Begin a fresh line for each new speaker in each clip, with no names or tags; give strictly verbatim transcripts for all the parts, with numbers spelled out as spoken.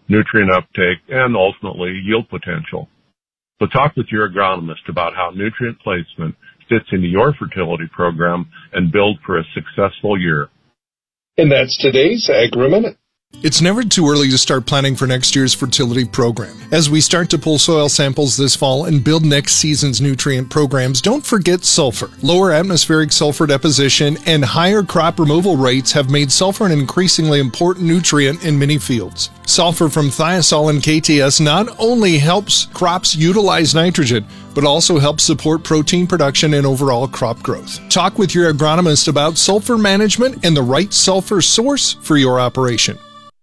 nutrient uptake, and ultimately yield potential. So talk with your agronomist about how nutrient placement fits into your fertility program and build for a successful year.
And that's today's Agri-Minute.
It's never too early to start planning for next year's fertility program. As we start to pull soil samples this fall and build next season's nutrient programs, don't forget sulfur. Lower atmospheric sulfur deposition and higher crop removal rates have made sulfur an increasingly important nutrient in many fields. Sulfur from thiazole and K T S not only helps crops utilize nitrogen, but also helps support protein production and overall crop growth. Talk with your agronomist about sulfur management and the right sulfur source for your operation.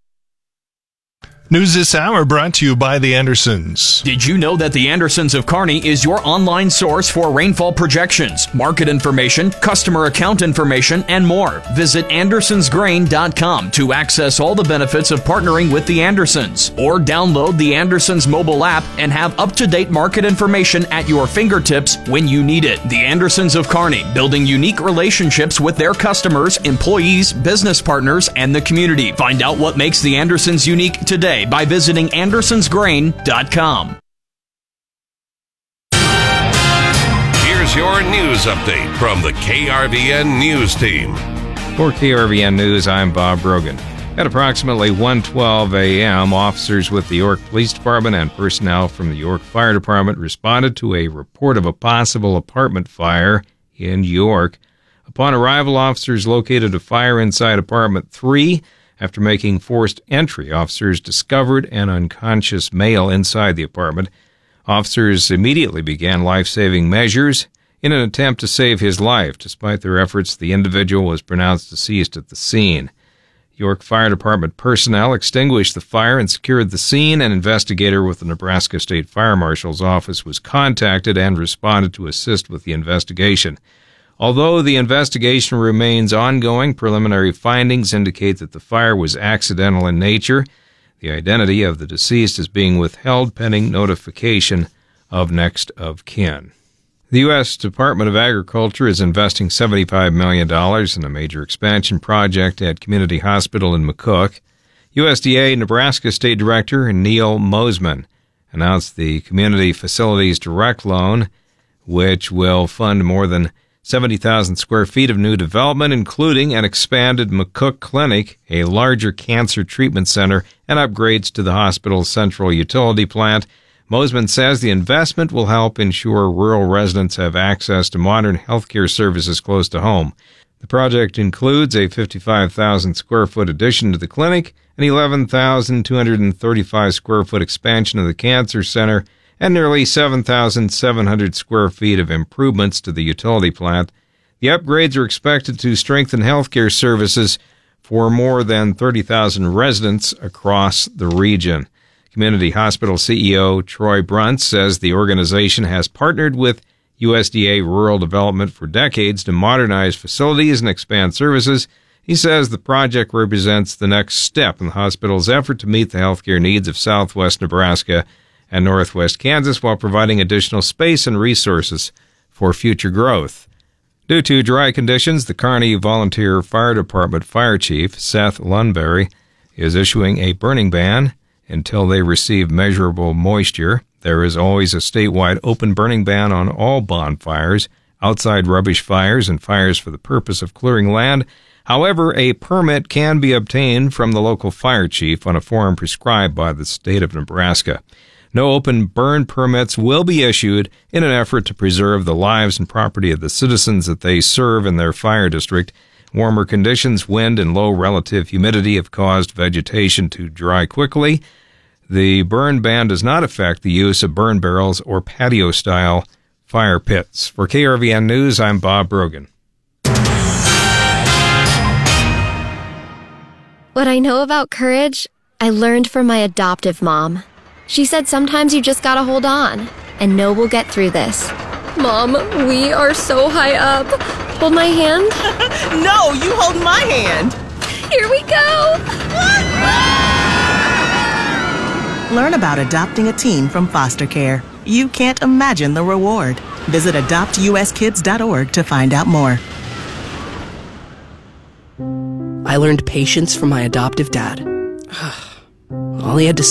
News this hour brought to you by the Andersons.
Did you know that the Andersons of Kearney is your online source for rainfall projections, market information, customer account information, and more? Visit andersons grain dot com to access all the benefits of partnering with the Andersons, or download the Andersons mobile app and have up-to-date market information at your fingertips when you need it. The Andersons of Kearney, building unique relationships with their customers, employees, business partners, and the community. Find out what makes the Andersons unique today by visiting andersons grain dot com.
Here's your news update from the K R V N News Team.
For K R V N News, I'm Bob Brogan. At approximately one twelve a.m., officers with the York Police Department and personnel from the York Fire Department responded to a report of a possible apartment fire in York. Upon arrival, officers located a fire inside apartment three. After making forced entry, officers discovered an unconscious male inside the apartment. Officers immediately began life-saving measures in an attempt to save his life. Despite their efforts, the individual was pronounced deceased at the scene. York Fire Department personnel extinguished the fire and secured the scene. An investigator with the Nebraska State Fire Marshal's office was contacted and responded to assist with the investigation. Although the investigation remains ongoing, preliminary findings indicate that the fire was accidental in nature. The identity of the deceased is being withheld pending notification of next of kin. The U S Department of Agriculture is investing seventy-five million dollars in a major expansion project at Community Hospital in McCook. U S D A Nebraska State Director Neil Mosman announced the Community Facilities Direct Loan, which will fund more than seventy thousand square feet of new development, including an expanded McCook Clinic, a larger cancer treatment center, and upgrades to the hospital's central utility plant. Mosman says the investment will help ensure rural residents have access to modern healthcare services close to home. The project includes a fifty-five thousand square foot addition to the clinic, an eleven thousand two hundred thirty-five square foot expansion of the cancer center, and nearly seven thousand seven hundred square feet of improvements to the utility plant. The upgrades are expected to strengthen healthcare services for more than thirty thousand residents across the region. Community Hospital C E O Troy Bruntz says the organization has partnered with U S D A Rural Development for decades to modernize facilities and expand services. He says the project represents the next step in the hospital's effort to meet the healthcare needs of southwest Nebraska and northwest Kansas while providing additional space and resources for future growth. Due to dry conditions, the Kearney Volunteer Fire Department Fire Chief, Seth Lundberry, is issuing a burning ban until they receive measurable moisture. There is always a statewide open burning ban on all bonfires, outside rubbish fires, and fires for the purpose of clearing land. However, a permit can be obtained from the local fire chief on a form prescribed by the state of Nebraska. No open burn permits will be issued in an effort to preserve the lives and property of the citizens that they serve in their fire district. Warmer conditions, wind, and low relative humidity have caused vegetation to dry quickly. The burn ban does not affect the use of burn barrels or patio-style fire pits. For K R V N News, I'm Bob Brogan.
What I know about courage, I learned from my adoptive mom. She said sometimes you just gotta hold on, and know we'll get through this. Mom, we are so high up. Hold my hand.
No, you hold my hand.
Here we go.
Learn about adopting a teen from foster care. You can't imagine the reward. Visit adopt u s kids dot org to find out more.
I learned patience from my adoptive dad. All he had to